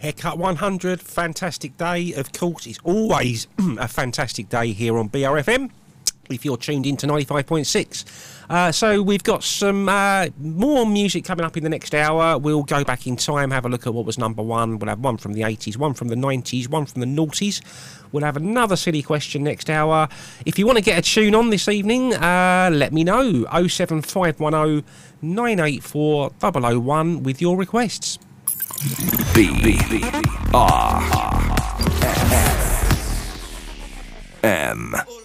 Haircut 100, fantastic day. Of course, it's always a fantastic day here on BRFM, if you're tuned in to 95.6. So we've got some more music coming up in the next hour. We'll go back in time, have a look at what was number one. We'll have one from the 80s, one from the 90s, one from the noughties. We'll have another silly question next hour. If you want to get a tune on this evening, let me know. 07510 984 001 with your requests. BRFM.